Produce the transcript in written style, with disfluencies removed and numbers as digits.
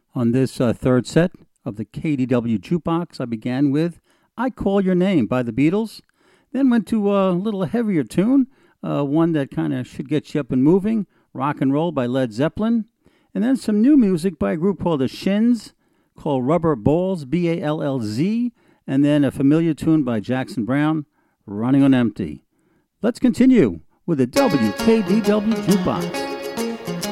On this third set of the KDW Jukebox, I began with I Call Your Name by the Beatles, then went to a little heavier tune, one that kind of should get you up and moving, Rock and Roll by Led Zeppelin, and then some new music by a group called the Shins, called Rubber Balls, Ballz, and then a familiar tune by Jackson Browne, Running on Empty. Let's continue with the WKDW Jukebox.